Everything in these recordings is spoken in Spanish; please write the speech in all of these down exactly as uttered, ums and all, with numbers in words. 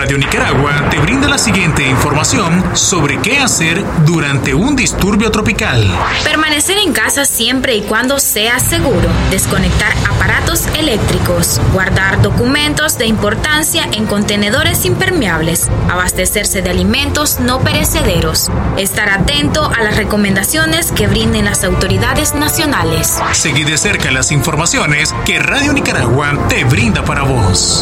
Radio Nicaragua te brinda la siguiente información sobre qué hacer durante un disturbio tropical. Permanecer en casa siempre y cuando sea seguro. Desconectar aparatos eléctricos. Guardar documentos de importancia en contenedores impermeables. Abastecerse de alimentos no perecederos. Estar atento a las recomendaciones que brinden las autoridades nacionales. Seguí de cerca las informaciones que Radio Nicaragua te brinda para vos.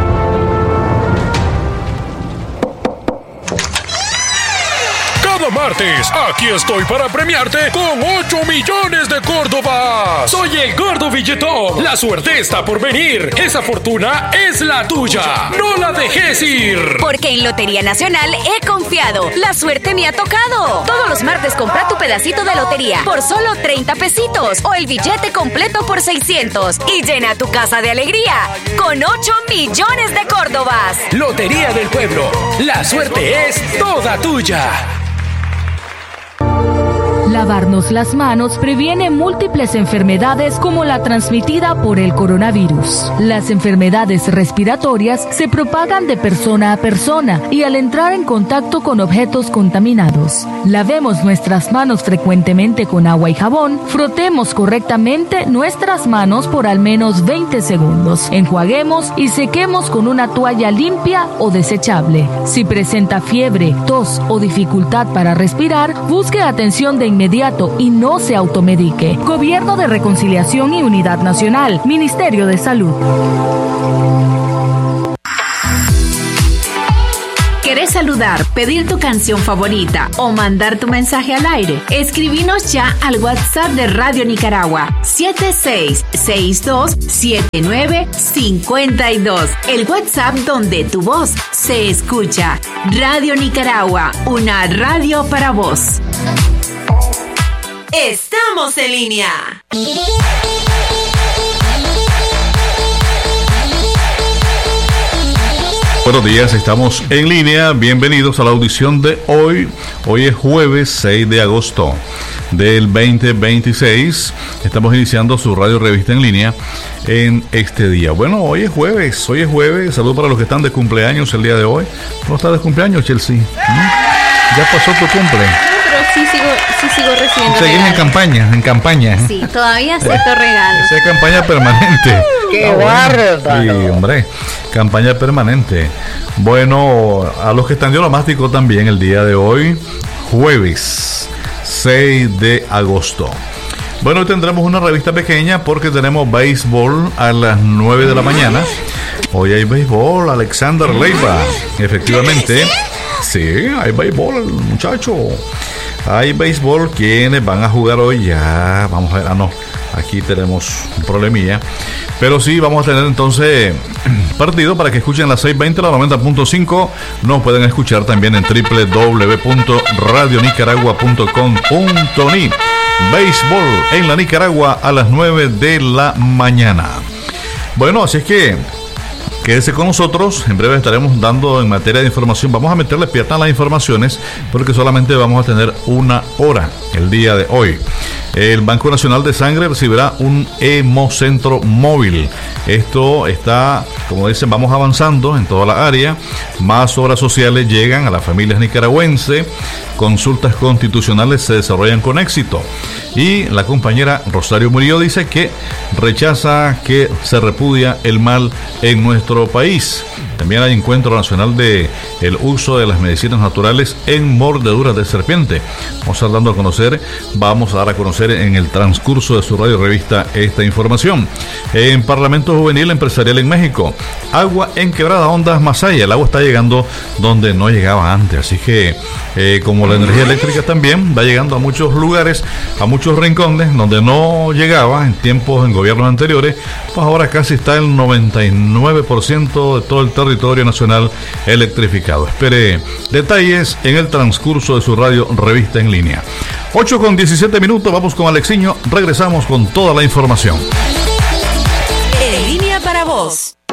Cada martes, aquí estoy para premiarte con ocho millones de Córdobas. Soy el Gordo Billetón. La suerte está por venir. Esa fortuna es la tuya. No la dejes ir. Porque en Lotería Nacional he confiado. La suerte me ha tocado. Todos los martes compra tu pedacito de lotería por solo treinta pesitos o el billete completo por seiscientos y llena tu casa de alegría con ocho millones de Córdobas. Lotería del Pueblo. La suerte es toda tuya. Lavarnos las manos previene múltiples enfermedades como la transmitida por el coronavirus. Las enfermedades respiratorias se propagan de persona a persona y al entrar en contacto con objetos contaminados. Lavemos nuestras manos frecuentemente con agua y jabón. Frotemos correctamente nuestras manos por al menos veinte segundos. Enjuaguemos y sequemos con una toalla limpia o desechable. Si presenta fiebre, tos o dificultad para respirar, busque atención de inmediato y no se automedique. Gobierno de Reconciliación y Unidad Nacional, Ministerio de Salud. ¿Querés saludar, pedir tu canción favorita o mandar tu mensaje al aire? Escribinos ya al WhatsApp de Radio Nicaragua siete seis seis dos siete nueve cinco dos. El WhatsApp donde tu voz se escucha. Radio Nicaragua, una radio para vos. Estamos en línea. Buenos días, estamos en línea. Bienvenidos a la audición de hoy. Hoy es jueves seis de agosto del veinte veintiséis. Estamos iniciando su radio revista en línea en este día. Bueno, hoy es jueves, hoy es jueves. Saludos para los que están de cumpleaños el día de hoy. ¿Cómo estás de cumpleaños, Chelsea? ¿Mm? ¿Ya pasó tu cumple? Sí sigo, sí sigo recibiendo Seguimos regalos. en campaña, en campaña. Sí, todavía acepto regalos. Esa es campaña permanente. ¡Qué Ah, bueno. bárbaro! Sí, hombre, campaña permanente. Bueno, a los que están de onomástico también el día de hoy, jueves seis de agosto. Bueno, hoy tendremos una revista pequeña porque tenemos béisbol a las nueve de la mañana. Hoy hay béisbol, Alexander Leiva. Efectivamente. Sí, hay béisbol, muchacho. Hay béisbol, quienes van a jugar hoy ya. Vamos a ver, ah no, aquí tenemos un problemilla. Pero sí, vamos a tener entonces partido para que escuchen las seis veinte, la noventa punto cinco. Nos pueden escuchar también en doble u doble u doble u punto radio nicaragua punto com punto ni. Béisbol en la Nicaragua a las nueve de la mañana. Bueno, así es que quédese con nosotros, en breve estaremos dando en materia de información. Vamos a meterle pierna a las informaciones porque solamente vamos a tener una hora el día de hoy. El Banco Nacional de Sangre recibirá un hemocentro móvil. Esto está, como dicen, vamos avanzando en toda la área. Más obras sociales llegan a las familias nicaragüenses. Consultas constitucionales se desarrollan con éxito. Y la compañera Rosario Murillo dice que rechaza que se repudia el mal en nuestro país. También hay encuentro nacional de el uso de las medicinas naturales en mordeduras de serpiente. Vamos a estar dando a conocer, vamos a dar a conocer en el transcurso de su radio revista esta información. En Parlamento Juvenil Empresarial en México, agua en Quebrada Ondas, Masaya. El agua está llegando donde no llegaba antes, así que eh, como la energía eléctrica también va llegando a muchos lugares, a muchos rincones donde no llegaba en tiempos en gobiernos anteriores, pues ahora casi está el noventa y nueve por ciento de todo el territorio nacional electrificado. Espere detalles en el transcurso de su radio revista en línea. ocho con diecisiete minutos, vamos con Alexiño, regresamos con toda la información. En línea para vos.